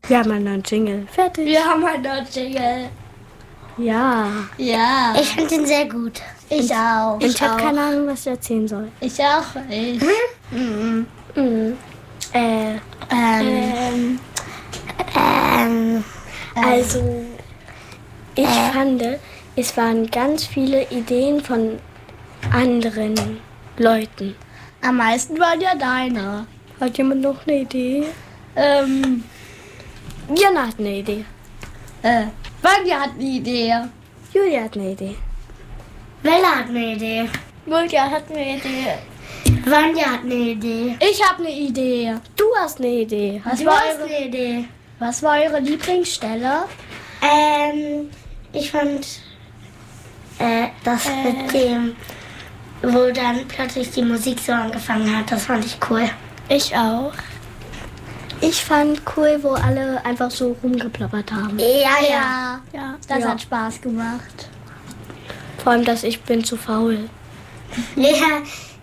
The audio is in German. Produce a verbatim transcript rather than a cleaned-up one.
Wir haben einen neuen Jingle. Fertig. Wir haben einen neuen Jingle. Ja. Ja. Ich finde ihn sehr gut. Ich auch. Und ich habe keine Ahnung, was ich erzählen soll. Ich auch. Ich. Mhm. Mhm. Äh, Ähm, ähm, ähm, also, ich fand, es waren ganz viele Ideen von anderen Leuten. Am meisten waren ja deine. Hat jemand noch eine Idee? Ähm, Jana hat eine Idee. äh, Vanja hat eine Idee. Julia hat eine Idee. Bella hat eine Idee. Julia hat eine Idee. Vanja hat eine Idee. Ich habe eine Idee. Du hast eine Idee. Was Du war, hast eure, eine Idee. was war eure Lieblingsstelle? Ähm, ich fand äh, das mit dem, wo dann plötzlich die Musik so angefangen hat, das fand ich cool. Ich auch. Ich fand cool, wo alle einfach so rumgeplappert haben. Ja, ja. Ja, ja. Das Ja. hat Spaß gemacht. Vor allem, dass ich bin zu faul. Ja,